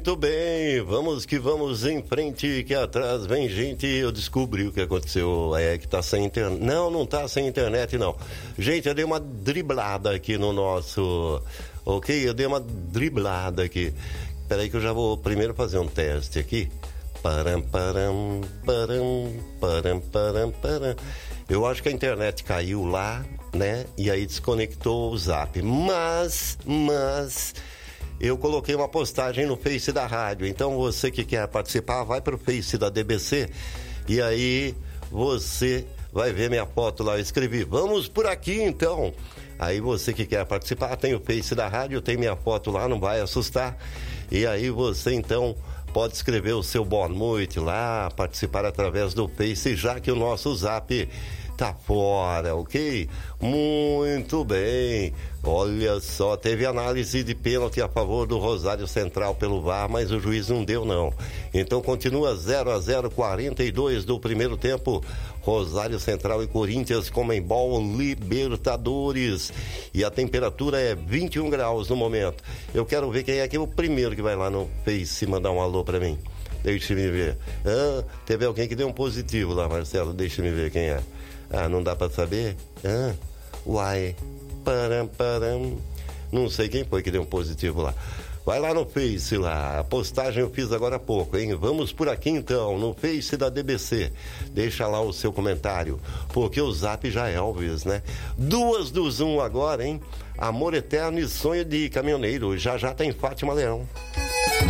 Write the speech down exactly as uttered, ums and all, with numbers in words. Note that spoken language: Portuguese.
Muito bem, vamos que vamos em frente, que atrás vem gente. Eu descobri o que aconteceu, é que tá sem internet. Não, não tá sem internet não. Gente, eu dei uma driblada aqui no nosso... Ok, eu dei uma driblada aqui. Peraí que eu já vou primeiro fazer um teste aqui. Param, param, param, param, param, param. Eu acho que a internet caiu lá, né? E aí desconectou o Zap. Mas, mas... eu coloquei uma postagem no Face da rádio, então você que quer participar, vai pro Face da D B C e aí você vai ver minha foto lá. Eu escrevi, vamos por aqui então. Aí você que quer participar, tem o Face da rádio, tem minha foto lá, não vai assustar. E aí você então pode escrever o seu boa noite lá, participar através do Face, já que o nosso Zap tá fora, ok? Muito bem. Olha só, teve análise de pênalti a favor do Rosário Central pelo V A R, mas o juiz não deu não. Então continua zero a zero, quarenta e dois do primeiro tempo. Rosário Central e Corinthians Comembol Libertadores. E a temperatura é vinte e um graus no momento. Eu quero ver quem é que é o primeiro que vai lá no Face mandar um alô pra mim. Deixa me ver. Ah, teve alguém que deu um positivo lá, Marcelo. Deixa me ver quem é. Ah, não dá pra saber? Ah, uai. Param, param. Não sei quem foi que deu um positivo lá. Vai lá no Face lá. A postagem eu fiz agora há pouco, hein? Vamos por aqui então, no Face da D B C. Deixa lá o seu comentário, porque o Zap já é Elvis, né? Duas do Zoom agora, hein? Amor Eterno e Sonho de Caminhoneiro. Já já tem Fátima Leão.